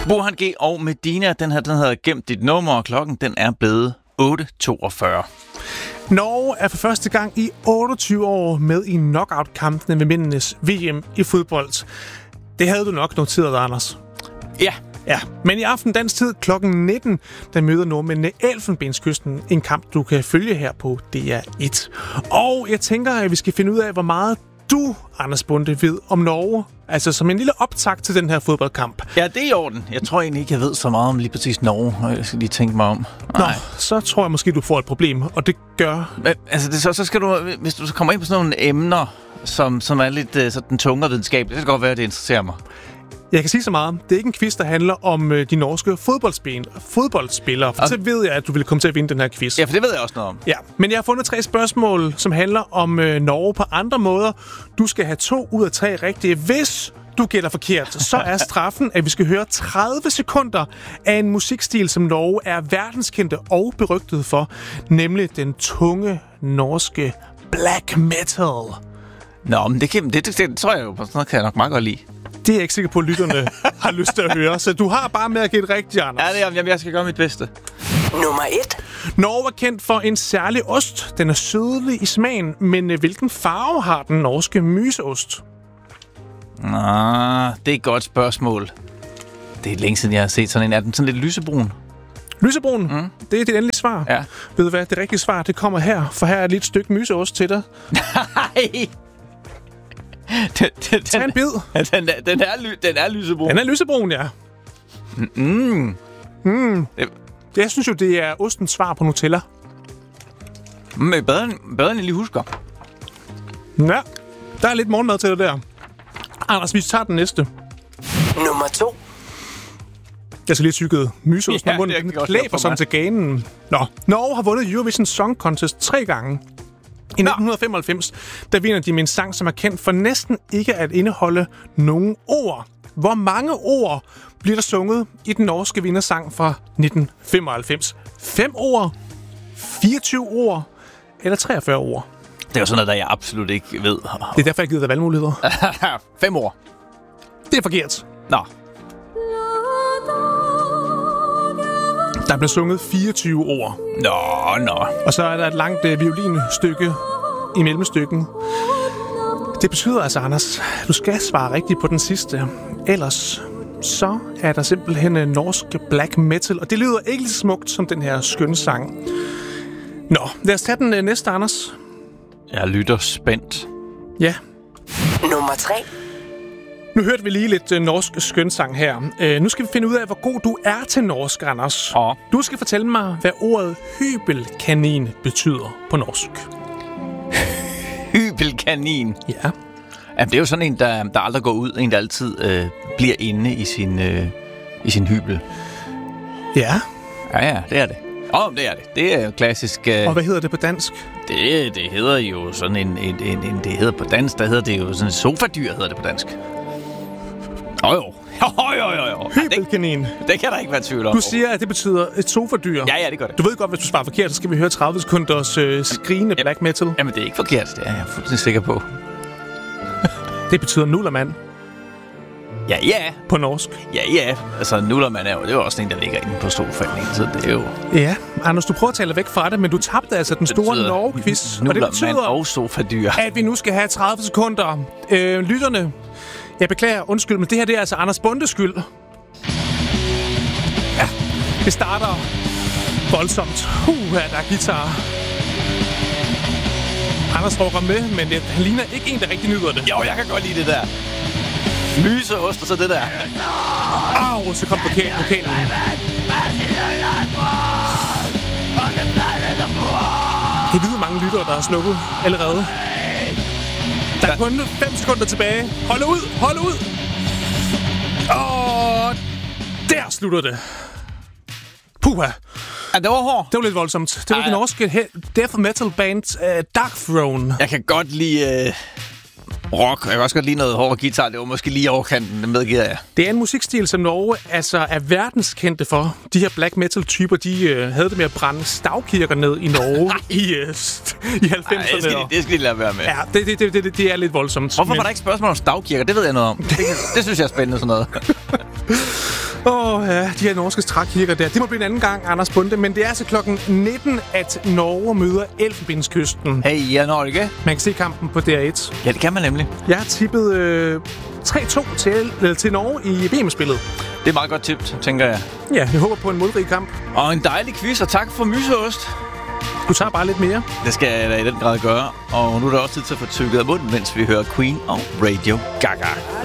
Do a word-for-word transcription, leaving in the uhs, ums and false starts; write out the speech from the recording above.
Burhan G og Medina, den her, den hedder Gemt dit nummer, og klokken den er blevet otte toogfyrre. Norge er for første gang i otteogtyve år med i knockout-kampene ved mændenes V M i fodbold. Det havde du nok noteret, Anders. Ja. Ja, men i aften dansk tid klokken nitten, der møder nordmændene Elfenbenskysten. En kamp, du kan følge her på D R et. Og jeg tænker, at vi skal finde ud af, hvor meget du, Anders Bonde, ved om Norge. Altså som en lille optakt til den her fodboldkamp. Ja, det er i orden. Jeg tror egentlig ikke, jeg ved så meget om lige præcis Norge. Jeg skal lige tænke mig om. Nej. Nå, så tror jeg måske, du får et problem, og det gør... Men, altså, det, så, så skal du, hvis du så kommer ind på sådan nogle emner, som, som er lidt uh, sådan tungere videnskab, det kan godt være, at det interesserer mig. Jeg kan sige så meget. Det er ikke en quiz, der handler om øh, de norske fodboldspillere. For okay. Så ved jeg, at du vil komme til at vinde den her quiz. Ja, for det ved jeg også noget om. Ja, men jeg har fundet tre spørgsmål, som handler om øh, Norge på andre måder. Du skal have to ud af tre rigtige. Hvis du gætter forkert, så er straffen, at vi skal høre tredive sekunder af en musikstil, som Norge er verdenskendte og berygtet for. Nemlig den tunge norske black metal. Nå, men det, kan, det, det, det tror jeg jo på. Sådan noget kan jeg nok meget godt lide. Det er jeg ikke sikker på, at lytterne har lyst til at høre. Så du har bare med at gætte rigtigt, Anders. Ja, det er, jamen, jeg skal gøre mit bedste. Nummer et. Norge er kendt for en særlig ost. Den er sødlig i smagen, men hvilken farve har den norske myseost? Nå, det er et godt spørgsmål. Det er længe siden, jeg har set sådan en. Er den sådan lidt lysebrun? Lysebrun? Mm. Det er det endelige svar. Ja. Ved du hvad? Det rigtige svar, det kommer her. For her er et lille stykke myseost til dig. Nej! Den, den, Tag en bid. Den, den, den, er, ly, den er lysebrun. Den er lysebrun, ja. Mm. Mm. Jeg synes jo, det er ostens svar på Nutella. Men bedre, bedre end jeg lige husker. Ja, der er lidt morgenmad til dig der. Anders, vi tager den næste. Nummer to. Jeg skal lige tykket myseosten ja, af munden. Den klæber som til ganen. Nå, Norge har vundet Eurovision Song Contest tre gange. I nitten femoghalvfems, der vinder de med en sang, som er kendt for næsten ikke at indeholde nogen ord. Hvor mange ord bliver der sunget i den norske vindersang fra nitten femoghalvfems? Fem ord, fireogtyve ord eller treogfyrre ord? Det er jo sådan noget, der jeg absolut ikke ved. Det er derfor, jeg har givet dig valgmuligheder. Fem ord. Det er forkert. Nå. Der bliver sunget fireogtyve ord. Nå, nå. Og så er der et langt øh, violinstykke i mellemstykken. Det betyder altså, Anders, du skal svare rigtigt på den sidste. Ellers så er der simpelthen en norsk black metal, og det lyder ikke så smukt som den her skønne sang. Nå, lad os tage den øh, næste, Anders. Jeg lytter spændt. Ja. Nummer tre. Nu hørte vi lige lidt øh, norsk skønsang her. Øh, nu skal vi finde ud af, hvor god du er til norsk, Anders. Oh. Du skal fortælle mig, hvad ordet hybelkanin betyder på norsk. Hybelkanin? Ja. Jamen, det er jo sådan en, der, der aldrig går ud. En, der altid øh, bliver inde i sin, øh, i sin hybel. Ja. Ja, ja, det er det. Åh, oh, det er det. Det er jo klassisk... Øh, Og hvad hedder det på dansk? Det, det hedder jo sådan en, en, en, en... Det hedder på dansk, der hedder det jo sådan en sofadyr, hedder det på dansk. Åh oh, jo. Jo, jo, jo, jo. Hybelkanin. Det, det kan der ikke være tvivl om. Du siger, at det betyder et sofadyr. Ja, ja, det gør det. Du ved godt, hvis du svarer forkert, så skal vi høre tredive sekunders øh, skrigende black metal. Jamen, det er ikke forkert. Det er jeg fuldstændig sikker på. Det betyder nullermand. Ja, ja. På norsk. Ja, ja. Altså, nullermand er jo, det er jo også en, der ligger inde på sofaen hele tiden. Det er jo... Ja, Anders, du prøver at tale væk fra det, men du tabte altså den store Norge-quiz. Og det betyder, og sofadyr. At vi nu skal have tredive sekunder. Øh, lytterne, jeg beklager, undskyld, men det her det er altså Anders Bondes skyld. Ja, det starter voldsomt. Uh, der er guitar. Anders rocker med, men det, han ligner ikke en, der rigtig nyder det. Jo, jeg kan godt lide det der. Myseost og så det der. Au, så kom vokalen. vokalen. Det er mange lyttere, der er slukket allerede. Der er kun fem sekunder tilbage. Hold ud, hold ud. Og der slutter det. Puha. Ja, det var hård. Det var lidt voldsomt. Det var den norske he- death metal band uh, Dark Throne. Jeg kan godt lide uh, rock. Jeg kan også godt lide noget hård guitar. Det var måske lige overkanten, det medgiver jeg. Det er en musikstil, som Norge altså er verdenskendte for. De her black metal-typer, de uh, havde det med at brænde stavkirker ned i Norge i, uh, i halvfemserne. Ej, det, skal de, det skal de lade være med. Ja, det, det, det, det, det er lidt voldsomt. Hvorfor men... var der ikke spørgsmål om stavkirker? Det ved jeg noget om. Det, det synes jeg er spændende, sådan noget. Åh oh, ja, de her norske trækirker der. Det må blive en anden gang, Anders Bunde. Men det er altså klokken nitten, at Norge møder Elfenbenskysten. Heja Norge. Man kan se kampen på D R et. Ja, det kan man nemlig. Jeg har tippet øh, tre to til, øh, til Norge i V M-spillet. Det er meget godt tippet, tænker jeg. Ja, jeg håber på en målrig kamp. Og en dejlig quiz, og tak for myseost. Du tager bare lidt mere. Det skal jeg da i den grad gøre. Og nu er der også tid til at få tykket af munden, mens vi hører Queen og Radio Gaga.